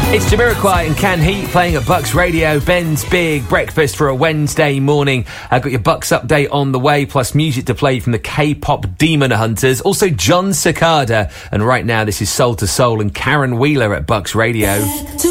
It's Jamiroquai and Can Heat playing at Bucks Radio. Ben's Big Breakfast for a Wednesday morning. I've got your Bucks update on the way, plus music to play from the K-pop Demon Hunters. Also John Cicada. And right now, this is Soul to Soul and Karen Wheeler at Bucks Radio.